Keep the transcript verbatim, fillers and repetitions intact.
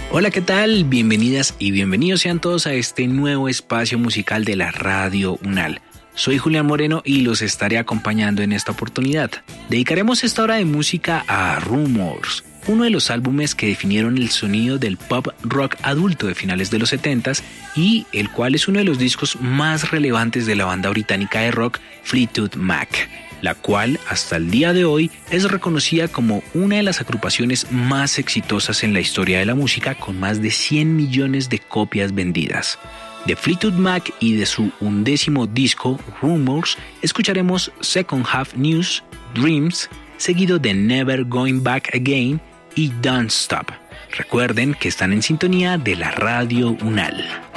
Hola, ¿qué tal? Bienvenidas y bienvenidos sean todos a este nuevo espacio musical de la Radio UNAL. Soy Julián Moreno y los estaré acompañando en esta oportunidad. Dedicaremos esta hora de música a Rumours, uno de los álbumes que definieron el sonido del pop rock adulto de finales de los setentas y el cual es uno de los discos más relevantes de la banda británica de rock Fleetwood Mac, la cual hasta el día de hoy es reconocida como una de las agrupaciones más exitosas en la historia de la música, con más de cien millones de copias vendidas. De Fleetwood Mac y de su undécimo disco Rumours escucharemos Second Half News, Dreams, seguido de Never Going Back Again y Don't Stop. Recuerden que están en sintonía de la Radio UNAL.